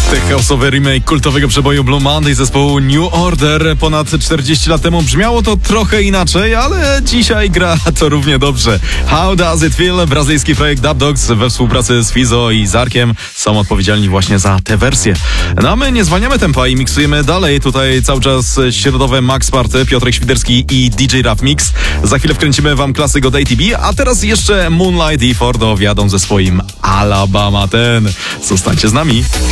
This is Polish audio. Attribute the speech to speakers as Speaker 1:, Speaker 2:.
Speaker 1: Tech house'owy remake kultowego przeboju Blue Monday zespołu New Order. Ponad 40 lat temu brzmiało to trochę inaczej, ale dzisiaj gra to równie dobrze. How Does It Feel? Brazylijski projekt Dub Dogs we współpracy z Fizo i Zarkiem są odpowiedzialni właśnie za tę wersję. No a my nie zwalniamy tempa i miksujemy dalej. Tutaj cały czas środowe Max Party, Piotrek Świderski i DJ Raf Mix. Za chwilę wkręcimy wam klasyk od ATB, a teraz jeszcze Moonlight i Fordo wjadą ze swoim Alabama ten. Zostańcie z nami.